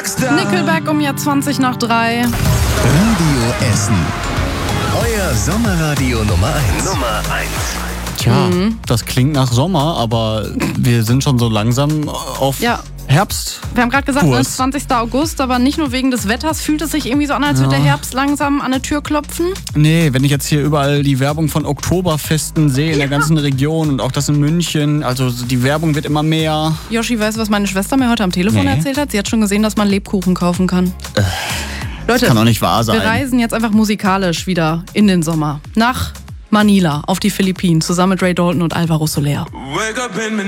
Nickelback um jetzt 20 nach 3. Radio Essen. Euer Sommerradio Nummer 1. Tja, das klingt nach Sommer, aber wir sind schon so langsam auf Herbst. Wir haben gerade gesagt, Kurs. 20. August, aber nicht nur wegen des Wetters fühlt es sich irgendwie so an, als würde der Herbst langsam an der Tür klopfen. Nee, wenn ich jetzt hier überall die Werbung von Oktoberfesten sehe in der ganzen Region und auch das in München, also die Werbung wird immer mehr. Yoshi, weißt du, was meine Schwester mir heute am Telefon erzählt hat? Sie hat schon gesehen, dass man Lebkuchen kaufen kann. Leute, Kann doch nicht wahr sein. wir reisen jetzt einfach musikalisch wieder in den Sommer. Nach Manila auf die Philippinen, zusammen mit Ray Dalton und Alvaro Soler.